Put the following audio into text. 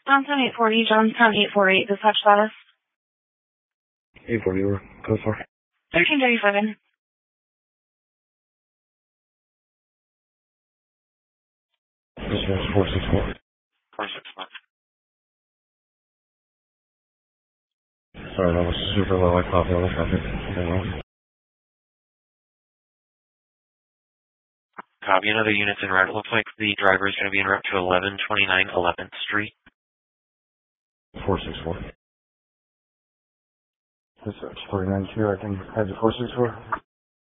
Johnstown 840, Johnstown 848, dispatch status. 840, over. Code 4. 1337. Dispatch 464. 461. Sorry, that was super low. I caught the other traffic. Okay, Copy, another unit's en route. It looks like the driver is going to be en route to 1129 11th Street. 464. Dispatch 492, I can head to 464.